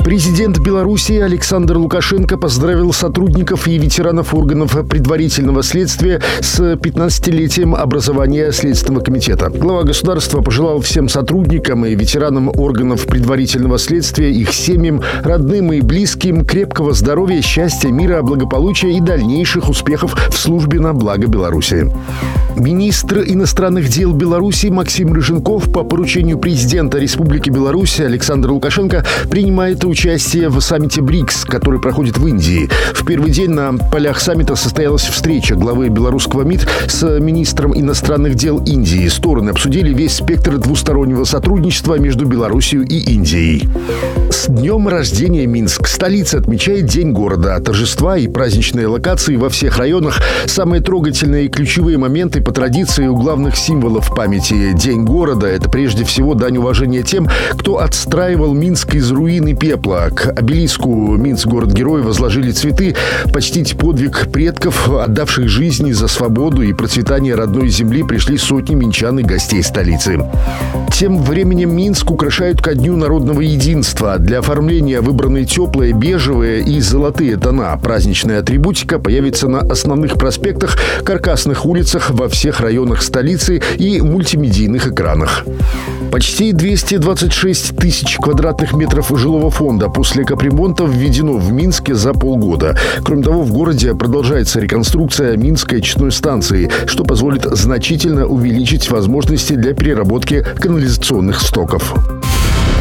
Президент Беларуси Александр Лукашенко поздравил сотрудников и ветеранов органов предварительного следствия с 15-летием образования Следственного комитета. Глава государства пожелал всем сотрудникам и ветеранам органов предварительного следствия, их семьям, родным и близким крепкого здоровья, счастья, мира, благополучия и дальнейших успехов в службе на благо Беларуси. Министр иностранных дел Беларуси Максим Рыженков по поручению президента Республики Беларусь Александра Лукашенко принимает участие в саммите БРИКС, который проходит в Индии. В первый день на полях саммита состоялась встреча главы белорусского МИД с министром иностранных дел Индии. Стороны обсудили весь спектр двустороннего сотрудничества между Беларусью и Индией. С днем рождения Минск! Столица отмечает День города. Торжества и праздничные локации во всех районах. Самые трогательные и ключевые моменты по традиции у главных символов памяти. День города – это прежде всего дань уважения тем, кто отстраивал Минск из руин и пепла. К обелиску «Минск – город-герой» возложили цветы. Почтить подвиг предков, отдавших жизни за свободу и процветание родной земли, пришли сотни минчан и гостей столицы. Тем временем Минск украшают ко Дню народного единства. Для оформления выбраны теплые, бежевые и золотые тона. Праздничная атрибутика появится на основных проспектах, каркасных улицах, во всех районах столицы и мультимедийных экранах. Почти 226 тысяч квадратных метров жилого фонда после капремонта введено в Минске за полгода. Кроме того, в городе продолжается реконструкция Минской очистной станции, что позволит значительно увеличить возможности для переработки канализационных стоков.